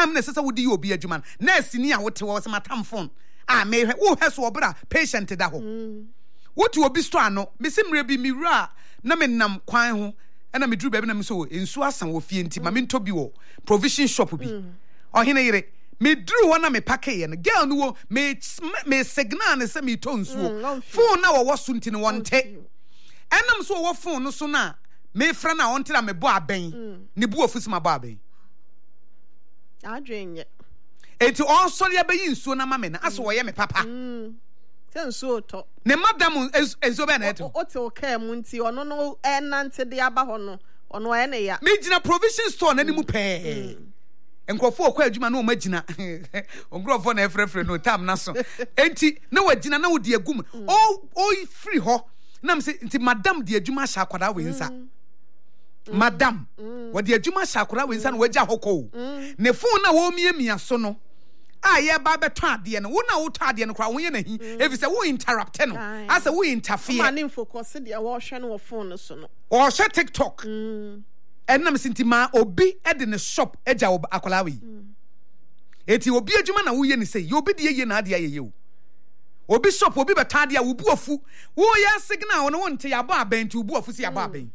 time necessary would you be a Juman? Nurse near what was my tam phone. I may have who has obra patient to that home. What you be strano, Miss Imrebi Mira, Namen Quine, and I may drew baby so in Swasan with Fienti, Mamin Tobio, provision shop will be. Or Hinere, me drew one of me paquet and a girl who may segnan and semi tones. 4 now was soon in 1 take. And I'm so what phone no sooner. Me friend I wanted me boa ben ni bu ofus ma boa ben adwen ye enti on sori abayi nsuo na mame na aso wo ye me papa ten so to ne madam enzo be na eto o te o ka mu nti ono no enante de aba ho no ono e ne ya me gina provision store na ni mu pe enkofo okwa adwuma na o magina ongrofo na efrefre no tam na so enti na wagina na wo de agum o free ho na me se enti madam de adwuma sha kwada we nsa Madam, what the Juma Sakura wins and Waja Hoko. Ne phone na womia so no. Ah, yeah, Baba Tardian, one out Tardian crown, if it's a we interrupt, as a we interfere. Man, focus the washing or phone or share TikTok. And I'm Sintima obi in a shop, Eja Akolawi. Eti obi a Juma na we say, you'll be the Yenadia you. Obi shop will be Batadia, will boo fu. Who ya signal on one to your bar ben to boo for see a barbe.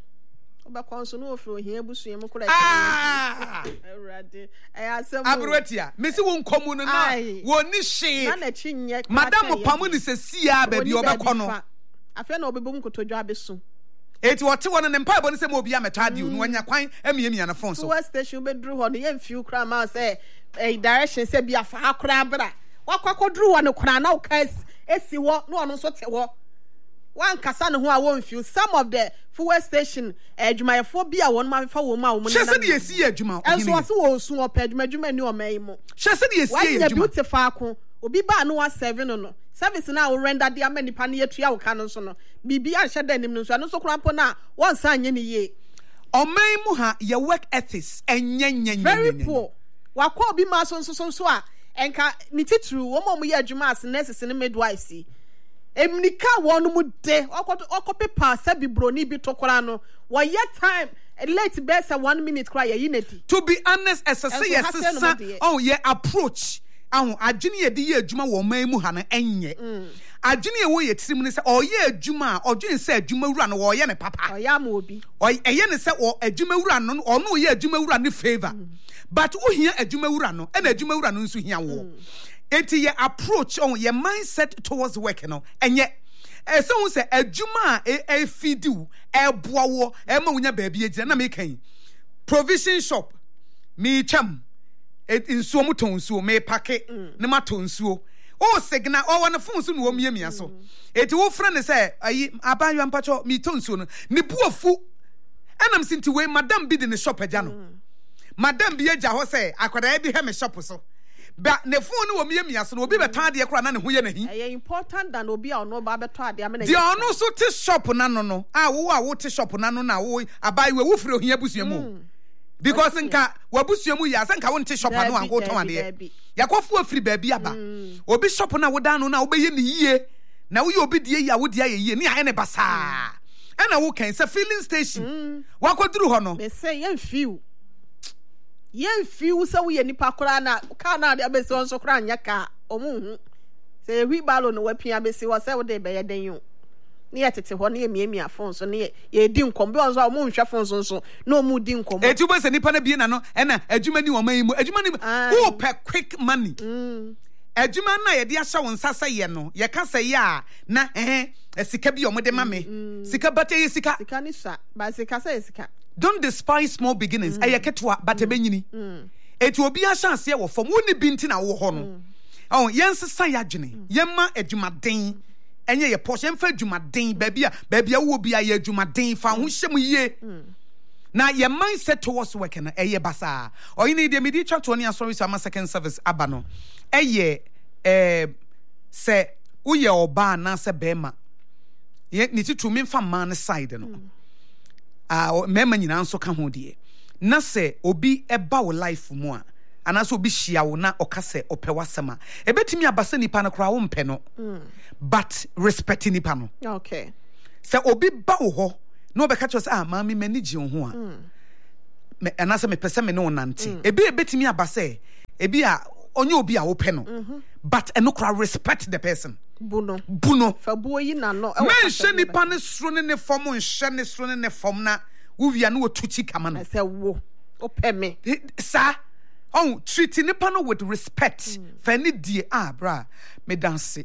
Abruetia, Missy won't come on and won't she? Madame Pamuni says, see, baby, or Bacono. I feel no boom to job soon. It's what one and empire, but it's a mobile metadium when you're quite Emmy and a phone. So, what's the shoe bedrew on the few crammers say a direction said be a far crabber. What drew on a crown? No case, it's what no one sort of. One Cassan who I won't feel some of the fuel station edge my phobia 1 month for woman. She said, yes, yeah, Juma. As was soon or ped, Majuma no Mamo. She said, yes, yeah, beautiful. Obiba no 7 no. Service now render the many pania trio cannon sono. Bibi I shed them no so crampona 1 sign any ye. O may muha your work ethics and yen very poor. What call be mason so and can knit it through 1 more year Jumas necessary midwife see. Emnika one mu de okope pa sabi broni bi tokora no wo ye time late best 1 minute cry yinedi to be honest as I say yes oh yeah approach adwene ye de ye adwuma wo man mu ha no enye adwene ye wo ye tirim ne se o ye adwuma odwene se adwuma wura no wo ye ne papa o ya ma obi o eye ne se o adwuma wura no ono ye adwuma wura ne favor but wo hia adwuma wura no e na adwuma wura no nso hia wo enti ye approach on your mindset towards work no enye so who say adwuma e feed you e boa wo e ma wunya ba bia na me kan provision shop me cham nsuo mu tonsuo me pake ne ma tonsuo o signal o wana phone so no wo miamia so enti wo fra ne say ayi abayo ampacho me tonsuo no ne buafu enam sinti we madam bi de ne shop agya no madam bi agya ho say akwada bi he me shop so but ne phone wo miamia so no obi betan de kora na ne ho ye nahi e important than obi a no ba beto ade amena de ono so te shop na no a wo te shop na no na wo abai we wo fire ohia busua mu because nka wabusua mu ya nka wo te shop na an go ton ade yakofo afiri ba bi aba obi shop na wo dan no na wo be ye ne yie na wo ye obi die ya wo die ye ne aye ne basa na wo kan say filling station wakoduru ho no be say yen fiu so we nipa kora na ka na de abesi on so kora nya ka omu say wi balo no wapia abesi wo say wo de be ye den yo ne yetete ho ne miamia phone so ne ye di nkom be on so omu nhwe phone so no omu di nkom etu be se nipa na bi na no na adwuma ni wo man mu adwuma ni who per quick money adwuma na ye de ahya won sasa ye no ye ka say ya na sika bi o mo de mame sika bata ye sika ni sa ba sika say sika. Don't despise small beginnings. Ayaketwa batebenyini. Eti obi ahyanse wo fom woni binti na wo ho no. Oh, yensesa yadwene. Yemma adwumaden. Enye ye portion fa adwumaden baabi a wo bi a ye adwumaden fa ho hyem yie. Na your mindset towards work na eye basa. Or you need the media chat to any sorry so my second service abano. Eye say uye oba na se bema. Ye ni to me fa man side no. Mema nyina nso ka ho de na se obi eba wo life mu a anaso obi hia wo na okase opewasema ebetimi abasa nipa na kra wo mpe no but respect nipa no okay se obi ba wo ho na obeka cho se maami mani gi ho a me anaso me pese me no nante ebetimi abasa ebi a onye obi a ope no but enokra respect the person buno fa buo yi na no menhye nipa ne suro ne fom nhye ne suro ne fom na wo wia no tuchi kama no say wo ope me sa treat nipa no with respect fa ni die bra me dance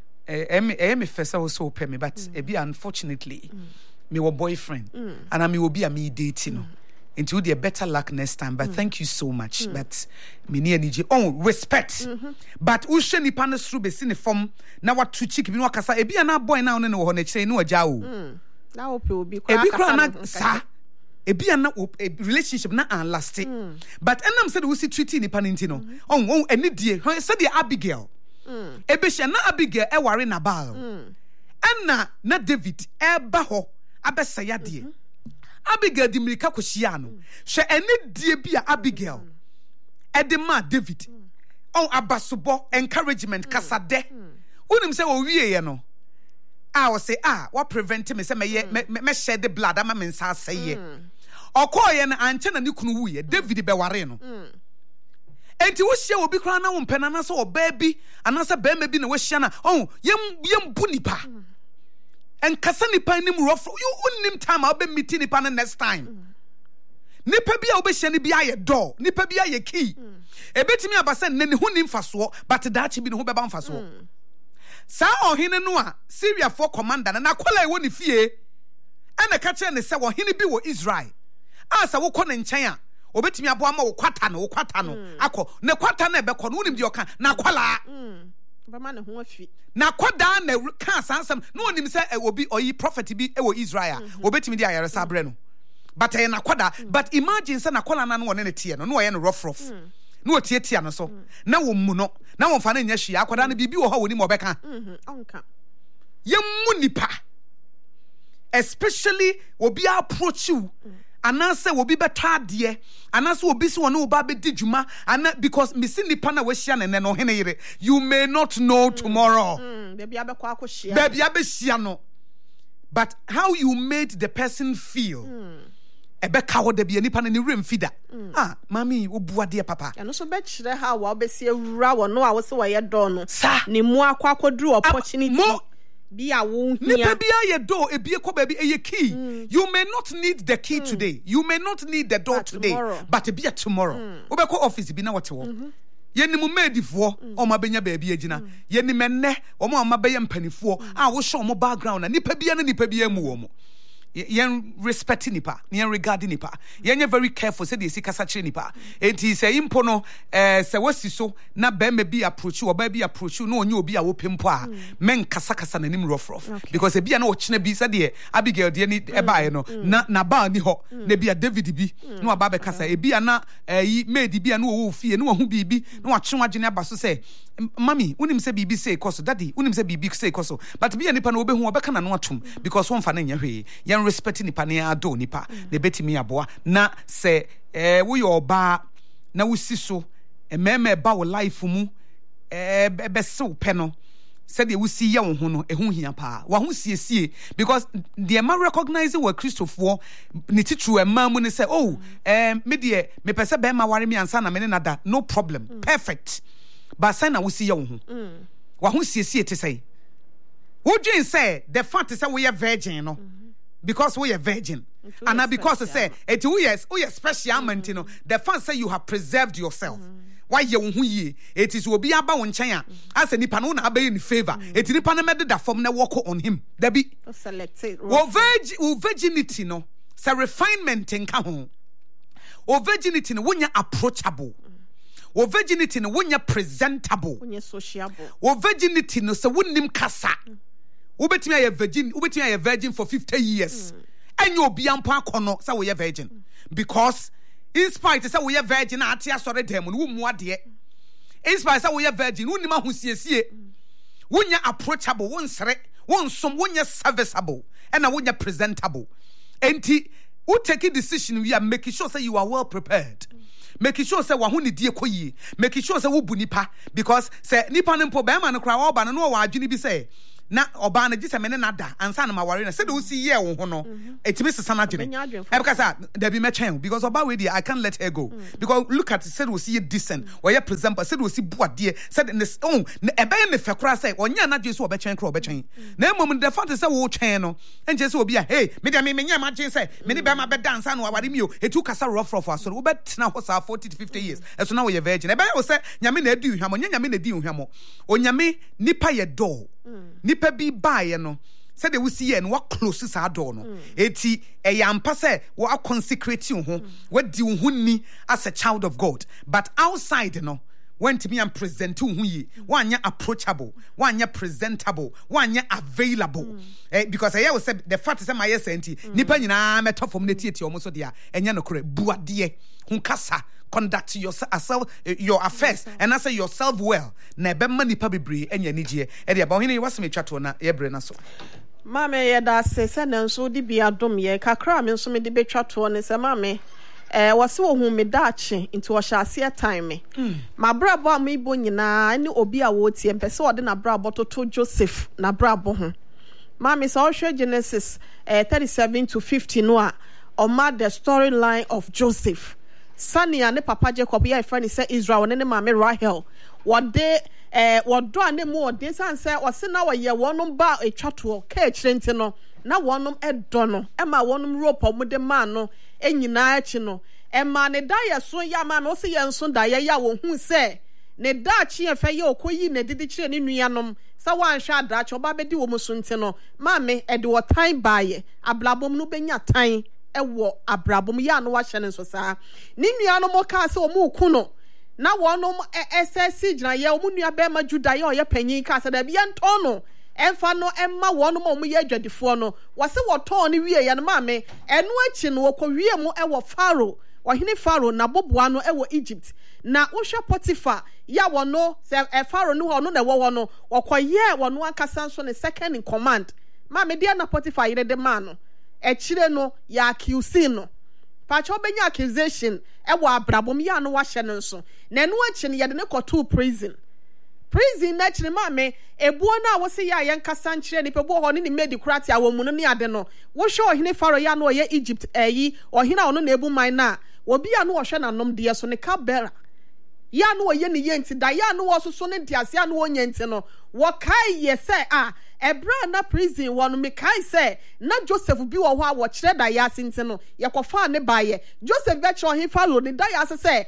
me fesa wo so ope me but ebi unfortunately me wo boyfriend and I me will be a me dating no into the better luck next time but thank you so much but me ni anije respect but wo hwe nipa no suru be si ne fom na wa tu chick bi no kasa ebi na boy na one ne wo ho na kire ni oja o na ope obi kwa na sa ebi na relationship na last but enam said we see treating nipa no ntino eni die said the Abigail ebe hye na Abigail e ware na Baal enna na David e ba ho abesa ya die Abigail di mirika koshia no hwe eni die bia Abigail e de ma David abasobo encouragement kasade unim se wo wie ye no I will say what prevent me say me shed the blood ama me nsa aseye okoye na anche na ne kunu wuye David be ware no enti wo hye obi kra na wo mpena na so oba bi anasa ba ma bi na wo hye na yem bu nipa enkasa nipa nim rofo you unnim time a be meet nipa na next time nipa bi a wo be hye ne bi aye door nipa bi aye key ebetimi abasa ne ho nim faso but daachi bi ne ho be ba faso sa ohene no a Syria for commander na kwala ewo ne fie ana ka kire ne se ohene bi wo Israel asa wo kɔ ne nkyɛn a obetimi abo ama wo kwata no akɔ ne kwata na ebekɔ no unim di oka na kwala ba ma ne ho afi na kwada na ka sansam no onim se obi oyi prophet bi ewo Israel obetimi di ayare sabre no but na kwada but imagine se na kwala na no ne tie no ɔyɛ no rough na otietia no so na wo mu no na wo mfa na nya hwia akwada na bibi wo ha woni mo beka onka yemmu nipa especially obi approach you ananse obi beta de ananse obi si wonu oba be di djuma because misi nipa na we hia ne no hene yire you may not know tomorrow baby abekwa akohia baby abehia no but how you made the person feel ebeka ho da bia nipa na ne rem fida mami obuade papa eno so be kire ha wa obesi awura wo no a wo se wo ye do no ne mu akwaduru opportunity bia wo hia nipa bia ye do ebie ko ba bi eye key you may not need the key today you may not need the door today but bia tomorrow obeko office bi na wote wo yenimu medifo o ma benya ba bia agina yenim enne o ma be ye mpanifo a wo hwe o mo background na nipa bia na nipa bia mu wo mo yen respecting nipa yen regarding nipa yen very careful say the sikasa chire nipa enti say impo no say wasi so na be ma bi approach o ba bi approach no onye obi a wo pempo a men kasa kasa na nim rough because e bia na o chine bi say de Abigail de ni e baaye no na ba ni ho na bia David bi no aba be kasa e bia na yi maid bia na wo fie na wo hu bibi na wa twenwa gene aba so say mami unim say bibi say koso daddy unim say bibi say koso but bia nipa na obehu obeka na no atom because won fa na nya hwe yen respect nipa ne ado nipa na betimi aboa na se wo ye oba na wo si so ememe ba wo life mu be sew pe no said you see ya wo ho no ehun hia pa wa ho siesie because the man recognize we Christopher ni titru ema mu ne say me de me pese be ma ware me ansa na me ne nada no problem perfect but say na wo see ya wo ho wa ho siesie te say wo dwen say the fact say we are virgin no because we are virgin and because say it we are special man you know the fact say you have preserved yourself why ye wo hu ye it is obi aba wo nchen a as nipa no na aba ye ni favor it nipa na mede da form na work on him there be selected wo virginity no say refinement nka ho wo virginity no wonya approachable wo virginity no wonya presentable wonya sociable wo virginity no say wonnim kasa ubetimi aye virgin for 50 years enye obi ampo akono say we virgin because in spite say we virgin ate asore dem no mu ade in spite say we virgin unima hosiesie wonya approachable wonsere wonsom wonya serviceable and wonya presentable enti who take a decision we are making sure say you are well prepared making sure say wa ho ne die koyi making sure say wo bu nipa because say nipa ne mpo be ma no kra wo ba no wa adwene bi say na oba na gise me ne nada ansa na maware na said wo si ye wo ho no etimi sesa na dwene e because there be mechen because oba we dey I can't let her go because look at said wo si decent or ye present said wo si buade said in this oh e be me fekora say onya na dwe so obechen kro obechen na mom the fact say wo twen no enje say obi a hey me dey me nya ma dwen say me ne be ma be dance na waware mi o etu kasa rough asoro wo betena ho sa 40 to 50 years eso na wo ye virgin e be wo say nyame na edi hwamo nya nyame na edi hwamo onyame nipa ye do nipa bi bae no said they will see and what close sa door no eti e yampa say wo consecrate you ho what di wo ni as a child of God but outside no when to me and present you one approachable, one presentable, one available. Because I always said the fact is my senti nipa nyina meto from the theater almost dia enya no kore buade hunkasa conduct yourself your affairs and I say yourself well na be manipa bebre enya nigye e dia ba ohene was me twato na ye bre na so mame ye da se na nso di bia dom ye kakra me nso me di betwato ne se mame wase wo hu me daache into wo hyase time ma brabo am ibo nyina ani obi a wo tie mpese wo de na brabo toto Joseph na brabo ho mame so hwe Genesis 37 to 50 no a oma the storyline of Joseph Sania ne papa Jacob ya friend say Israel ne mame Rahel wode wodo ane mu ode san say wase na wo ye wonom ba etwato ka ekirenti no na wonom edo no ema wonom rope mu de man no enyina achi no ema ne da ye so ya ma me o se ye nso da ye ya wo hu se ne da achi ye fe ye okoyi ne didi kire ne nuanom sa wan hwa da achi oba bedi wo muso nti no ma me e de wo time baaye ablabom no benya time e wo abrabom ya no wa hye ne so saa ne nuanom ka se o mu ku no na wonom SSC gina ye o mu nua be ma Juda ye o ye panyin ka se da bia nto no emfa no emma wonom o mu ye adwadifo no wase woton ne wie ye no ma me eno achi no wokowie mu e wo Pharaoh ohene Pharaoh na boboa no e wo Egypt na wohwe Potiphar ya wono se Pharaoh no ho no na wo no wokoye wono akasa so ne second in command ma me dia na Potiphar yire de man no echire no ya accuse no pacho benya accusation e wo abrabom ya no wa hye no nso na eno achi no ye de ne koto prison na chiri mame ebuo na wo se ya yen kasa nchire ni pebo ho ni medicrate a wo mu no ne ade no wo hwe ohene Pharaoh ya no ye Egypt ohene a ono na ebu man na obi a no wo hwe na nom de so ne kabera ya no ye ne ye nti da ya no wo so ne diase ya no wo nya nti no wo kai ye se ebra na prison wo no me kai se na Joseph bi wo ho a wo kire da ya nti no ye kofa ne baye Joseph be kire ohene Pharaoh ne da ya se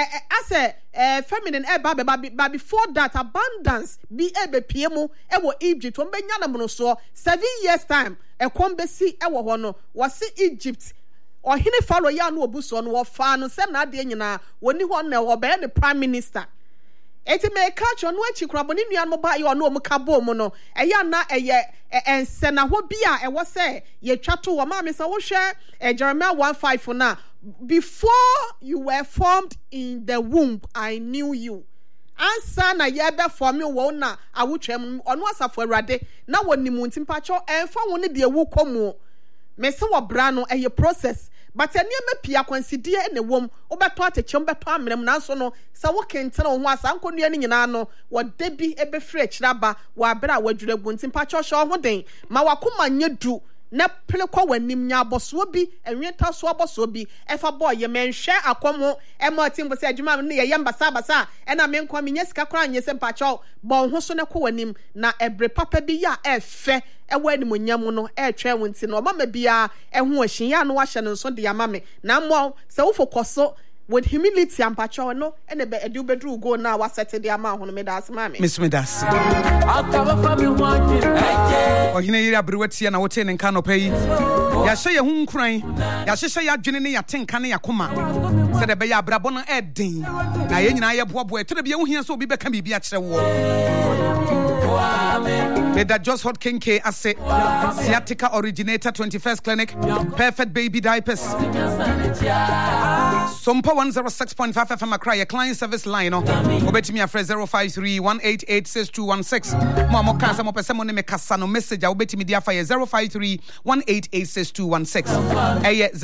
feminine but before that abundance be ebe piemu e wo Egypt wo benya na mono so 7 years time e kombesi e wo ho no wase Egypt ohene Pharaoh ya no obuso no wo fa no se na ade nyina woni ho na wo be the prime minister eti me catch no achi krabo ni nua no ba ye ono mu kabo mu no eya na eye ense na ho bia e wo se ye twato wo ma me se wo hwe Jeremiah 1:5 na before you were formed in the womb I knew you ansa na ye be form wo na awotwam ono asafo awurade na wonimu ntimpa cho enfa wo ne de ewu komu me se wo bra no eye process but ene me pia kwansidie ene wom obeto atechem beto amrem nanso no sa wo kentene ho asa nkonua ni nyina no wo debi ebe frɛ kiraba wo abra wadwuragu ntimpa cho hwo ho den ma wakoma nyedu na pele kwa wanim nya aboso bi enweta so aboso bi efa boy ye menhwe akomo e ma timbo se adwuma ne ye basa e na me nkwa menye sika kra anye se mpacho bon ho so ne kwa wanim na ebre papa bi ya efe e wani monyam no e twa wonti no mama bia e ho ahyin ya no wa hye no so de ama me na mo se wo fokoso with humility and pacho no ene be edu bedru go na wa set de ama ho no me das ma me miss me das ohine yiri abrewatie na wote ne nka no pay ya hye ye hu nkran ya hye ya dwene ne ya tenka ne ya koma se de be ya abrabo no edin na ye nyina ye boabo e to de be hu hia so obi be ka bibia kire wo That Just Hot King K Ase Sciatica Originator 21st Clinic Perfect Baby Diapers Sompa 106.5 FM Accra your client service line obeti me afre 053-188-6216 Mama kasa mo pese mo ne me kasa no message obeti me dia fa 053-188-6216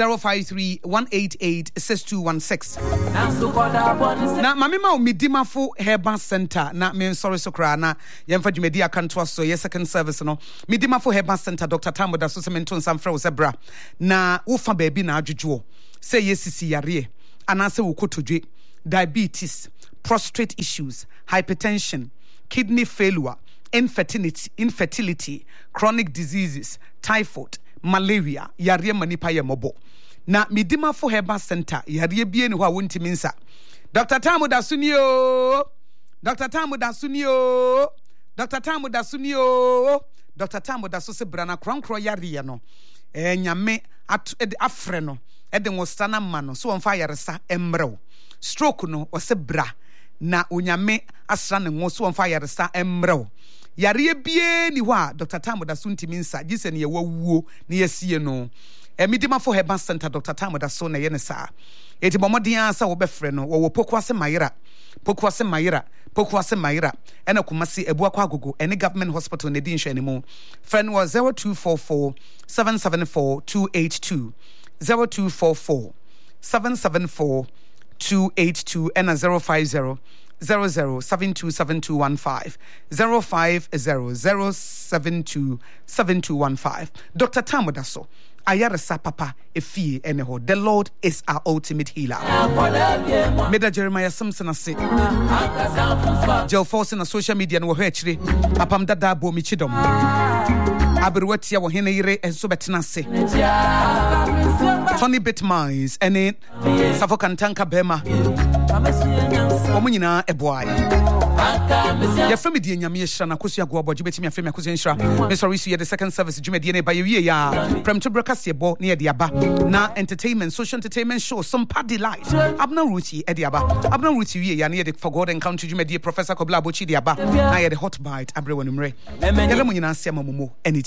053-188-6216 na mami ma o midimafo Herbal Center na me sorry so kra na yemfa dwumadi akanto so ye second service no Midima for Herbal Center Dr. Tamoda so semento samfra wo sebra na wo fa ba bi na adwodwo say yesisi yare anase wo kotodwe diabetes, prostate issues, hypertension, kidney failure, infertility, chronic diseases, typhoid, malaria, yare manipa ye mobo. Na Midima for Herbal Center, yare bie ni ho a wontimi nsa. Dr. Tamoda Sunio. Dr. Tamoda Sunio. Dr. Tamoda Sunio. Dr. Tamoda so se brana kronkro yare no. Nyame afre no. Ede ngostana mano so on fire resa emrew. Stroke no o se bra na onyame asra ne ngo so on fire resa emrew. Yare bie ni ho a Dr. Tamoda so ntimi nsa gise ne ye wawuo ne yesie no. Midima for Herbal Center Dr. Tamoda so na ye ne sa. Eti bomodin ansa wo befre no wo Pokuase Mayira ena Kumasi Ebuakwa Agogo any government hospital ne din hwe mu. Friend was 0244 774 282 0244 774 282 and 050 00727215 05007272215. Dr. Tamoda so ayaresa papa efie eneho. The Lord is our ultimate healer. Meda Jeremiah Simpson ase Joe Force na social media no hwechire apam dada bo mi chidom aberwatia wo hene yire enso betena se Tony Bitmines ene Safo Kantanka Bema omunyina eboai ya frame die nyame yeshra na kosu ago aboje betimi aframe akosu yeshra me sorry so ye the second service dwumadi ne ba ye ya premto broadcast ye bo ne ye de aba na entertainment social entertainment show some party light abna ruti e de aba abna ruti wie ya ne ye de for God encounter dwumadi Professor Kobla Bochi de aba na ye the hot bite abre wanumre ye le munyina ase amamumo